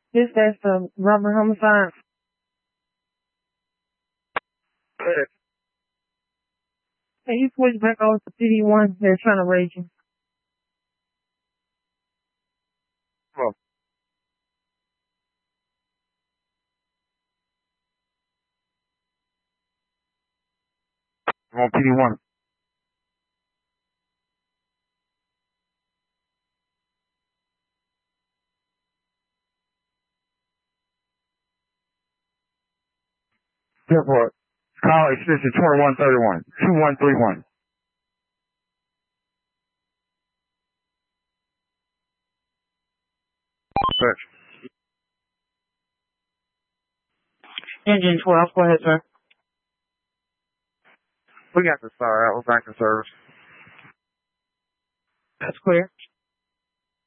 Dispatch to Robert Homicide. Can you switch back over to PD1? They're trying to raid you. Oh. I'm on PD1. Therefore, call extension 2131, 2131. Search. Engine 12, go ahead, sir. We got the star out. We're back in service. That's clear.